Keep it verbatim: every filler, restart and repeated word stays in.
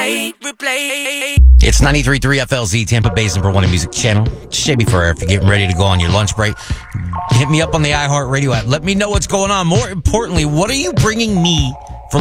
replay, replay. It's ninety-three point three F L Z, Tampa Bay's number one music channel. Shabby Ferrer, if you're getting ready to go on your lunch break, hit me up on the iHeartRadio app. Let me know what's going on. More importantly, what are you bringing me